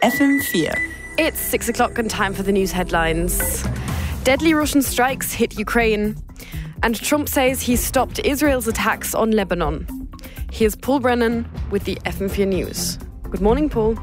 FM4. It's 6 o'clock and time for the news headlines. Deadly Russian strikes hit Ukraine. And Trump says he stopped Israel's attacks on Lebanon. Here's Paul Brennan with the FM4 News. Good morning, Paul.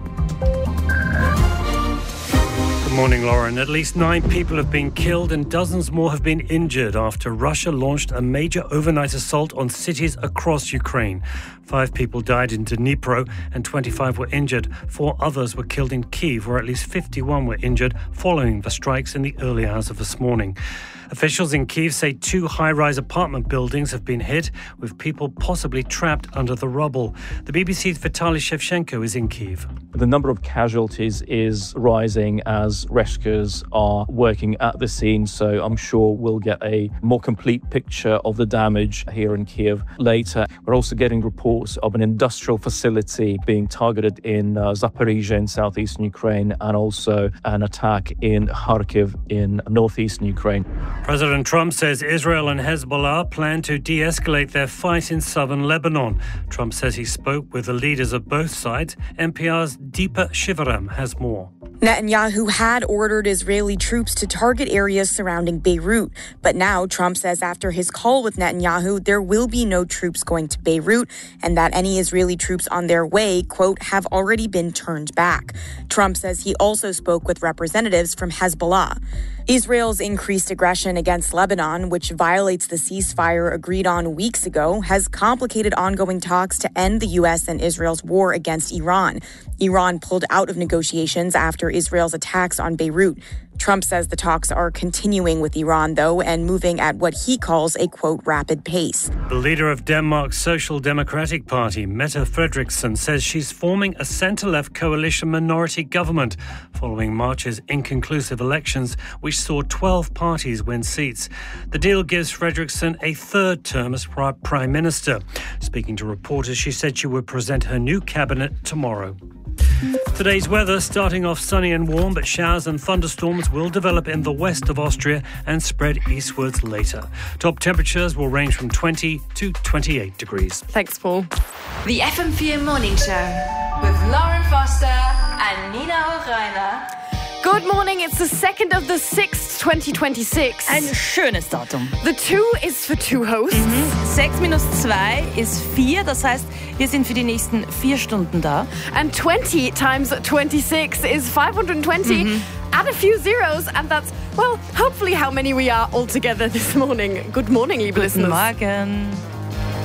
Good morning, Lauren. At least 9 people have been killed and dozens more have been injured after Russia launched a major overnight assault on cities across Ukraine. 5 people died in Dnipro and 25 were injured. 4 others were killed in Kyiv, where at least 51 were injured following the strikes in the early hours of this morning. Officials in Kyiv say 2 high-rise apartment buildings have been hit, with people possibly trapped under the rubble. The BBC's Vitaly Shevchenko is in Kyiv. The number of casualties is rising as rescuers are working at the scene, so I'm sure we'll get a more complete picture of the damage here in Kyiv later. We're also getting reports of an industrial facility being targeted in Zaporizhzhia in southeastern Ukraine, and also an attack in Kharkiv in northeastern Ukraine. President Trump says Israel and Hezbollah plan to de-escalate their fight in southern Lebanon. Trump says he spoke with the leaders of both sides. NPR's Deepa Shivaram has more. Netanyahu had ordered Israeli troops to target areas surrounding Beirut. But now Trump says after his call with Netanyahu, there will be no troops going to Beirut and that any Israeli troops on their way, quote, have already been turned back. Trump says he also spoke with representatives from Hezbollah. Israel's increased aggression against Lebanon, which violates the ceasefire agreed on weeks ago, has complicated ongoing talks to end the U.S. and Israel's war against Iran. Iran pulled out of negotiations after Israel's attacks on Beirut. Trump says the talks are continuing with Iran, though, and moving at what he calls a, quote, rapid pace. The leader of Denmark's Social Democratic Party, Mette Frederiksen, says she's forming a centre-left coalition minority government following March's inconclusive elections, which saw 12 parties win seats. The deal gives Frederiksen a 3rd term as Prime Minister. Speaking to reporters, she said she would present her new cabinet tomorrow. Today's weather starting off sunny and warm, but showers and thunderstorms will develop in the west of Austria and spread eastwards later. Top temperatures will range from 20 to 28 degrees. Thanks, Paul. The FM4 Morning Show with Lauren Foster and Nina Hochreiner. Good morning, it's the 2nd of the 6th, 2026. Ein schönes Datum. The 2 is for 2 hosts. 6 minus 2 ist 4, das heißt, wir sind für die nächsten 4 Stunden da. And 20 times 26 is 520. Add a few zeros and that's, well, hopefully how many we are all together this morning. Good morning, liebe listeners. Guten Morgen.